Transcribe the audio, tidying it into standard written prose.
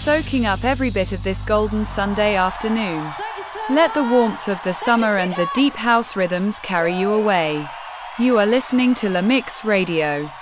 soaking up every bit of this golden Sunday afternoon. Let the warmth of the summer and the deep house rhythms carry you away. You are listening to La Mix Radio.